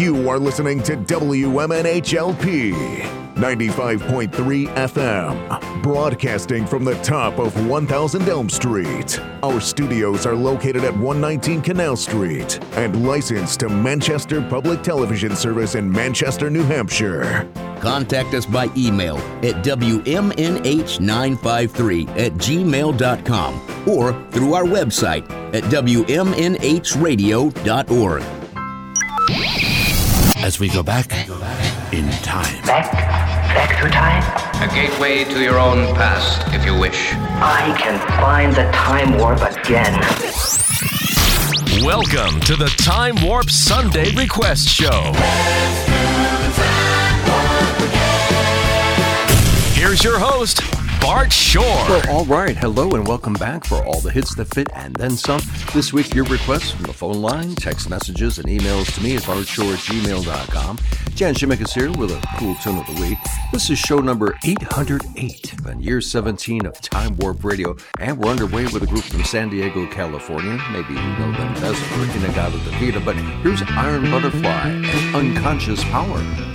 You are listening to WMNHLP 95.3 FM, broadcasting from the top of 1000 Elm Street. Our studios are located at 119 Canal Street and licensed to Manchester Public Television Service in Manchester, New Hampshire. Contact us by email at WMNH953@gmail.com or through our website at WMNHradio.org. As we go back in time. Back through time? A gateway to your own past, if you wish. I can find the time warp again. Welcome to the Time Warp Sunday Request Show. Here's your host, Bart Shore. Well, all right. Hello and welcome back for all the hits that fit and then some. This week, your requests from the phone line, text messages, and emails to me at bartshore@gmail.com. Jan Shimmick here with a cool tune of the week. This is show number 808 on year 17 of Time Warp Radio, and we're underway with a group from San Diego, California. Maybe you know them best for In-A-Gadda-Da-Vida, but here's Iron Butterfly and Unconscious Power.